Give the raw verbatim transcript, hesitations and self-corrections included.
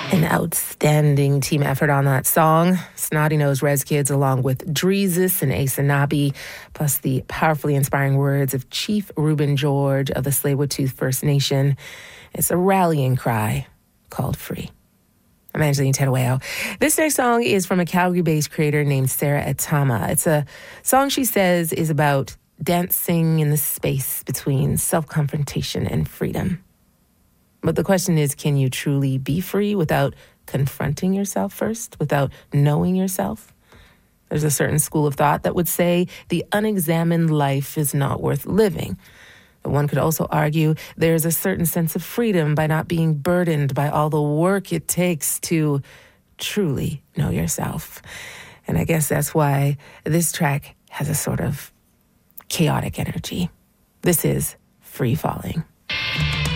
An outstanding team effort on that song. Snotty Nose Rez Kids along with Dreezus and Asanabi, plus the powerfully inspiring words of Chief Reuben George of the Tsleil-Waututh First Nation. It's a rallying cry called free. I'm Angeline Terueo. This next song is from a Calgary-based creator named Sarah Atama. It's a song she says is about dancing in the space between self-confrontation and freedom. But the question is, can you truly be free without confronting yourself first, without knowing yourself? There's a certain school of thought that would say the unexamined life is not worth living. But one could also argue there's a certain sense of freedom by not being burdened by all the work it takes to truly know yourself. And I guess that's why this track has a sort of chaotic energy. This is Free Falling.